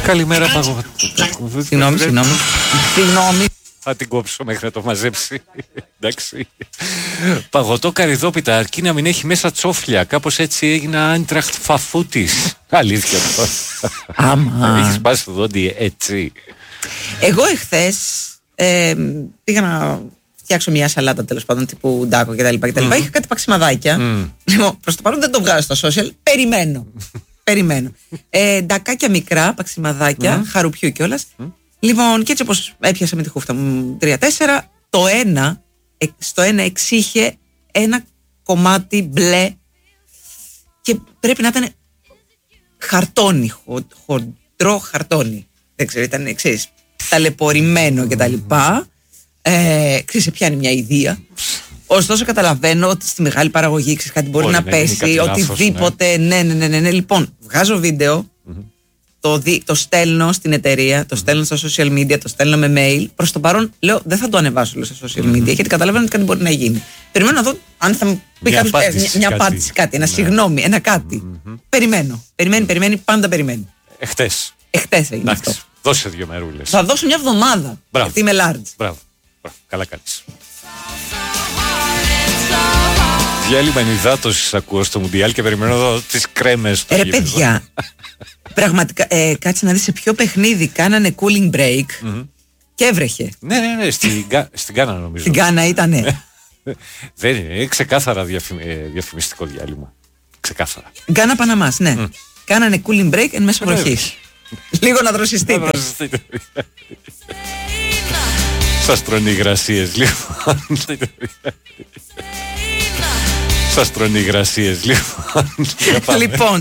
Καλημέρα, Συγγνώμη. Θα την κόψω μέχρι να το μαζέψει. Εντάξει. Παγωτό καρυδόπιτα, αρκεί να μην έχει μέσα τσόφλια. Κάπως έτσι έγινα Άιντραχτ Φαφούτης. Αλήθεια αυτό. Άμα. Έχεις πάσει το δόντι έτσι. Εγώ εχθές πήγα να φτιάξω μια σαλάτα, τέλος πάντων, τύπου ντάκο κτλ. Είχα κάτι παξιμαδάκια. Λοιπόν, προς το παρόν δεν το βγάζω στα social. Περιμένω. Ντακάκια μικρά, παξιμαδάκια, χαρουπιού κιόλας. Λοιπόν, και έτσι όπως έπιασα με τη χούφτα μου 3-4, στο ένα εξήχε ένα κομμάτι μπλε και πρέπει να ήταν χαρτόνι, χοντρό χαρτόνι. Δεν ξέρω, ήταν εξής, ταλαιπωρημένο κτλ. Ξέρεις, σε πιάνει μια ιδέα. Ωστόσο καταλαβαίνω ότι στη μεγάλη παραγωγή κάτι μπορεί να πέσει, οτιδήποτε. Ναι. Λοιπόν, βγάζω βίντεο. Το στέλνω στην εταιρεία, το στέλνω στα social media, το στέλνω με mail. Προς το παρόν λέω δεν θα το ανεβάσω στα social media, γιατί καταλαβαίνω ότι κάτι μπορεί να γίνει. Περιμένω να δω αν θα μου πει κάποιος μια απάντηση, κάτι, ένα συγγνώμη, ένα κάτι. Περιμένει, πάντα περιμένει. Εχθές έγινε αυτό. Δώσε 2 μερούλες. Θα δώσω μια εβδομάδα. Γιατί είμαι large. Μπράβο. Καλά κάνεις. Διάλειμμα ενυδάτωσης ακούω στο Μουντιάλ και περιμένω εδώ τις κρέμες. Ρε παιδιά, πραγματικά, κάτσε να δεις σε ποιο παιχνίδι κάνανε cooling break και έβρεχε. Ναι, στην Γκάνα νομίζω. Στην Γκάνα ήτανε. Δεν είναι ξεκάθαρα διαφημιστικό διάλειμμα. Ξεκάθαρα. Γκάνα Παναμάς, ναι. Κάνανε cooling break εν μέσω βροχής. Λίγο να δροσιστείτε. Σας τρώνε υγρασίες λίγο. Σας τρώνε υγρασίες λίγο. Λοιπόν,